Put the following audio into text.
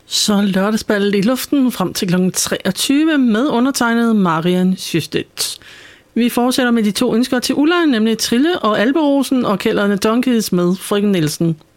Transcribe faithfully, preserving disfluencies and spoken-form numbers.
Så lørdagsballet i luften frem til klokken treogtyve med undertegnet Marian Sjøstedt. Vi fortsætter med de to ønsker til Ulla, nemlig Trille og Alberosen og Kælderne Donkeys med Frøken Nielsen.